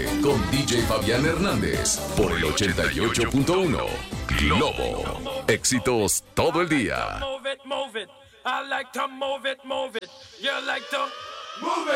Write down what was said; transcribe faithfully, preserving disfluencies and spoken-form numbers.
tarde con D J Fabián Hernández por el ochenta y ocho punto uno Globo. Éxitos todo el día.